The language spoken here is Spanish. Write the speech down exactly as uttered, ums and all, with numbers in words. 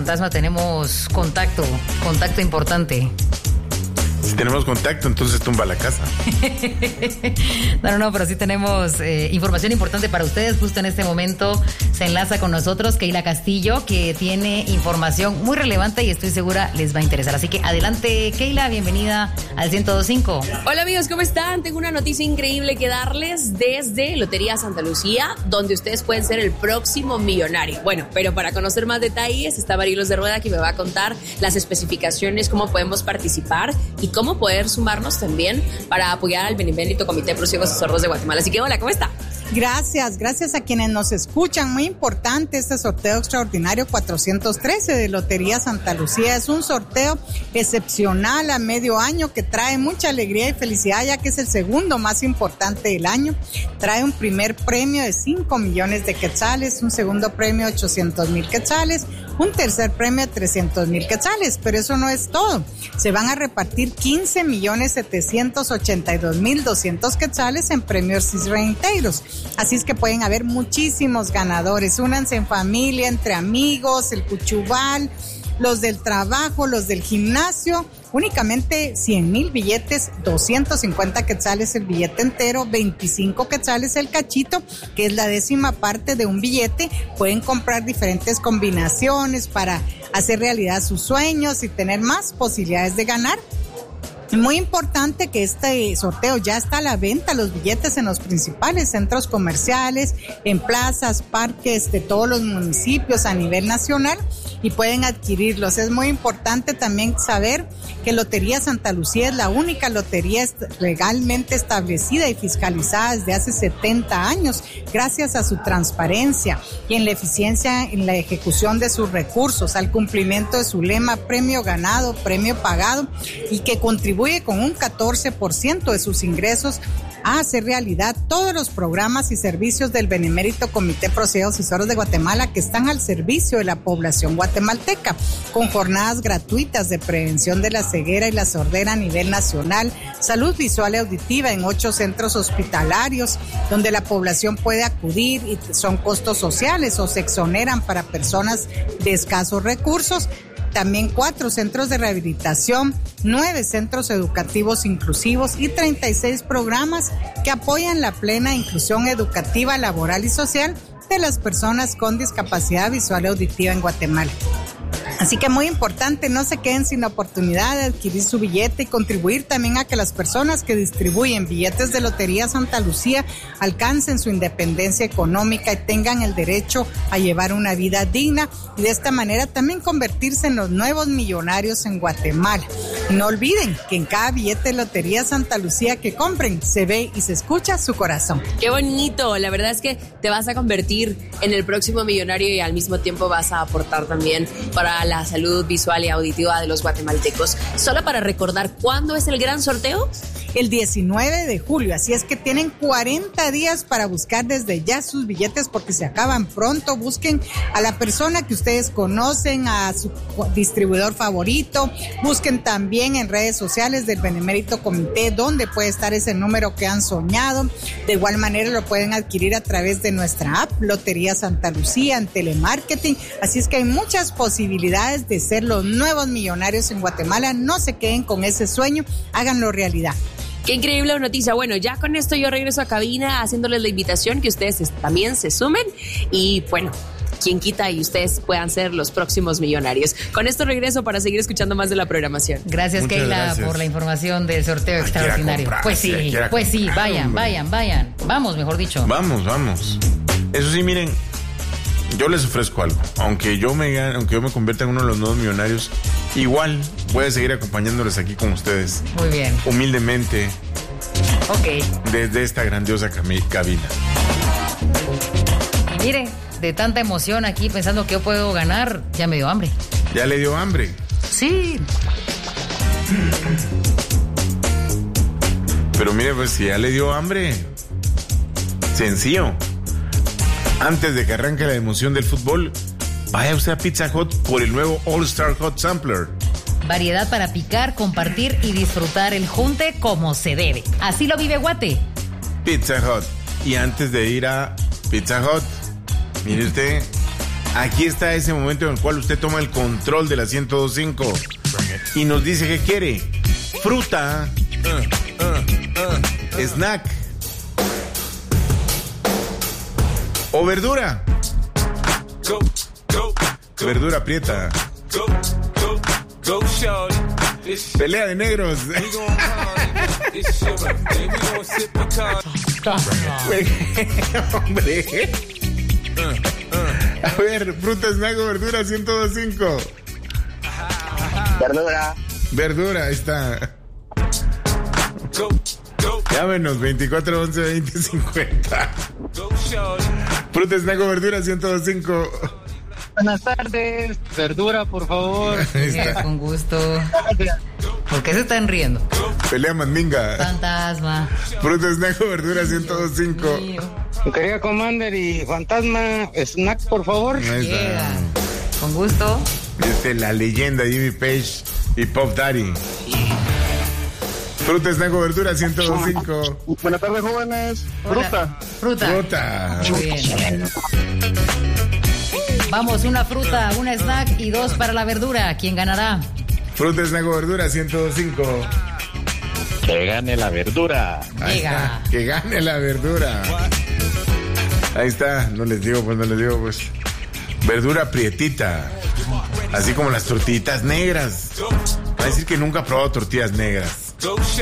fantasma tenemos contacto, contacto importante. Si tenemos contacto, entonces tumba la casa. No, no, no, pero sí tenemos eh, información importante para ustedes. Justo en este momento se enlaza con nosotros Keila Castillo, que tiene información muy relevante y estoy segura les va a interesar. Así que adelante, Keila, bienvenida al ciento dos punto cinco. Hola amigos, ¿cómo están? Tengo una noticia increíble que darles desde Lotería Santa Lucía, donde ustedes pueden ser el próximo millonario. Bueno, pero para conocer más detalles está Marilos de Rueda, que me va a contar las especificaciones, cómo podemos participar y cómo poder sumarnos también para apoyar al Benemérito Comité Pro Ciegos y Sordos de Guatemala. Así que hola, ¿cómo está? Gracias, gracias a quienes nos escuchan. Muy importante este sorteo extraordinario cuatrocientos trece de Lotería Santa Lucía. Es un sorteo excepcional a medio año que trae mucha alegría y felicidad, ya que es el segundo más importante del año. Trae un primer premio de cinco millones de quetzales, un segundo premio de ochocientos mil quetzales, un tercer premio de trescientos mil quetzales, pero eso no es todo. Se van a repartir quince millones setecientos ochenta y dos mil doscientos quetzales en premios reintegros. Así es que pueden haber muchísimos ganadores. Únanse en familia, entre amigos, el cuchubal, los del trabajo, los del gimnasio. Únicamente cien mil billetes, doscientos cincuenta quetzales el billete entero, veinticinco quetzales el cachito, que es la décima parte de un billete. Pueden comprar diferentes combinaciones para hacer realidad sus sueños y tener más posibilidades de ganar. Muy importante que este sorteo ya está a la venta, los billetes en los principales centros comerciales, en plazas, parques de todos los municipios a nivel nacional y pueden adquirirlos. Es muy importante también saber que Lotería Santa Lucía es la única lotería legalmente establecida y fiscalizada desde hace setenta años, gracias a su transparencia y en la eficiencia en la ejecución de sus recursos, al cumplimiento de su lema premio ganado, premio pagado, y que contribuye con un catorce por ciento de sus ingresos a hacer realidad todos los programas y servicios del Benemérito Comité Pro Ciegos y Sordos de Guatemala que están al servicio de la población guatemalteca, con jornadas gratuitas de prevención de la ceguera y la sordera a nivel nacional, salud visual y auditiva en ocho centros hospitalarios donde la población puede acudir y son costos sociales o se exoneran para personas de escasos recursos. También cuatro centros de rehabilitación, nueve centros educativos inclusivos y treinta y seis programas que apoyan la plena inclusión educativa, laboral y social de las personas con discapacidad visual y auditiva en Guatemala. Así que muy importante, no se queden sin la oportunidad de adquirir su billete y contribuir también a que las personas que distribuyen billetes de Lotería Santa Lucía alcancen su independencia económica y tengan el derecho a llevar una vida digna y de esta manera también convertirse en los nuevos millonarios en Guatemala. Y no olviden que en cada billete de Lotería Santa Lucía que compren se ve y se escucha su corazón. ¡Qué bonito! La verdad es que te vas a convertir en el próximo millonario y al mismo tiempo vas a aportar también para la salud visual y auditiva de los guatemaltecos. Solo para recordar, ¿cuándo es el gran sorteo? El diecinueve de julio, así es que tienen cuarenta días para buscar desde ya sus billetes porque se acaban pronto. Busquen a la persona que ustedes conocen, a su distribuidor favorito, busquen también en redes sociales del Benemérito Comité donde puede estar ese número que han soñado. De igual manera lo pueden adquirir a través de nuestra app Lotería Santa Lucía en telemarketing, así es que hay muchas posibilidades de ser los nuevos millonarios en Guatemala. No se queden con ese sueño, háganlo realidad. Qué increíble noticia. Bueno, ya con esto yo regreso a cabina haciéndoles la invitación que ustedes también se sumen y bueno, quien quita y ustedes puedan ser los próximos millonarios. Con esto regreso para seguir escuchando más de la programación. Gracias, Muchas Keila, gracias. por la información del sorteo Hay extraordinario. comprar, Pues sí, pues sí, comprar, vayan, hombre. vayan, vayan. Vamos, mejor dicho. Vamos, vamos. Eso sí, miren, yo les ofrezco algo. Aunque yo me gane, aunque yo me convierta en uno de los nuevos millonarios, igual voy a seguir acompañándoles aquí con ustedes. Muy bien. Humildemente, Ok. desde esta grandiosa cami- cabina. Y mire, de tanta emoción aquí pensando que yo puedo ganar, ya me dio hambre. ¿Ya le dio hambre? Sí. Pero mire, pues si ya le dio hambre, sencillo. Antes de que arranque la emoción del fútbol, vaya usted a Pizza Hut por el nuevo All Star Hot Sampler. Variedad para picar, compartir y disfrutar el junte como se debe. Así lo vive Guate. Pizza Hut. Y antes de ir a Pizza Hut, mire usted, Aquí está ese momento en el cual usted toma el control de la ciento dos punto cinco y nos dice qué quiere. Fruta, uh, uh, uh, snack o verdura. Go, go, go. Verdura prieta. Go, go, go, pelea de negros. Hombre. A ver, fruta, snack o verdura, ciento dos punto cinco. Verdura. Verdura, ahí está. Llámenos, veinticuatro once veinte cincuenta. Fruta, snack o verdura, ciento dos punto cinco. Buenas tardes. Verdura, por favor. Yeah, con gusto. ¿Por qué se están riendo? Pelea mandinga. Fantasma. Fruta, snack o verdura, ciento dos punto cinco. Quería Commander y Fantasma. Snack, por favor. Ahí está. Yeah. Con gusto. Este, la leyenda Jimmy Page y Pop Daddy. Fruta, snack o verdura, ciento dos punto cinco. Buenas tardes, jóvenes. Fruta. Fruta. Fruta. Muy bien. Vamos, una fruta, una snack y dos para la verdura. ¿Quién ganará? Fruta, snack o verdura, ciento dos punto cinco. Que gane la verdura. Ahí Llega. está. Que gane la verdura. Ahí está. No les digo, pues no les digo, pues. Verdura prietita. Así como las tortillitas negras. Va a decir que nunca ha probado tortillas negras.